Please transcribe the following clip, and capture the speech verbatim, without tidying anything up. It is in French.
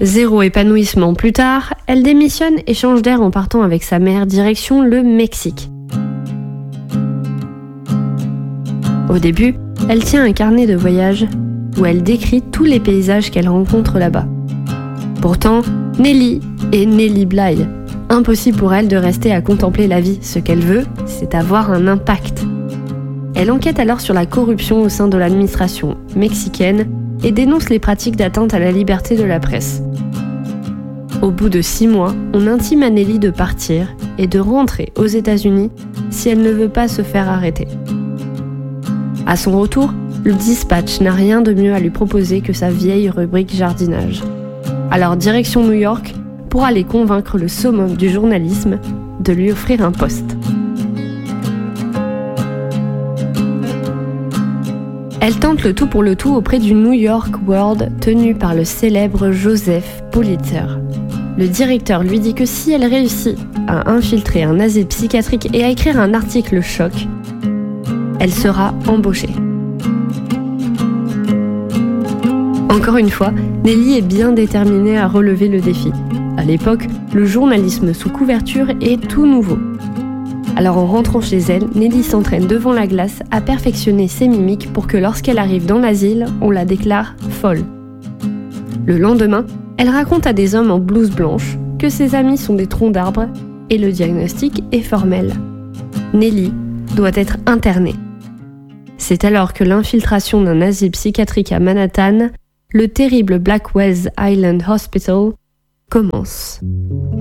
Zéro épanouissement plus tard, elle démissionne et change d'air en partant avec sa mère direction le Mexique. Au début, elle tient un carnet de voyage où elle décrit tous les paysages qu'elle rencontre là-bas. Pourtant, Nelly est Nelly Bly. Impossible pour elle de rester à contempler la vie. Ce qu'elle veut, c'est avoir un impact. Elle enquête alors sur la corruption au sein de l'administration mexicaine et dénonce les pratiques d'atteinte à la liberté de la presse. Au bout de six mois, on intime à Nelly de partir et de rentrer aux États-Unis si elle ne veut pas se faire arrêter. À son retour, le Dispatch n'a rien de mieux à lui proposer que sa vieille rubrique jardinage. Alors direction New York pour aller convaincre le summum du journalisme de lui offrir un poste. Elle tente le tout pour le tout auprès du New York World tenu par le célèbre Joseph Pulitzer. Le directeur lui dit que si elle réussit à infiltrer un asile psychiatrique et à écrire un article choc, elle sera embauchée. Encore une fois, Nelly est bien déterminée à relever le défi. À l'époque, le journalisme sous couverture est tout nouveau. Alors en rentrant chez elle, Nelly s'entraîne devant la glace à perfectionner ses mimiques pour que lorsqu'elle arrive dans l'asile, on la déclare folle. Le lendemain, elle raconte à des hommes en blouse blanche que ses amis sont des troncs d'arbres et le diagnostic est formel. Nelly doit être internée. C'est alors que l'infiltration d'un asile psychiatrique à Manhattan, le terrible Blackwell's Island Hospital, commence.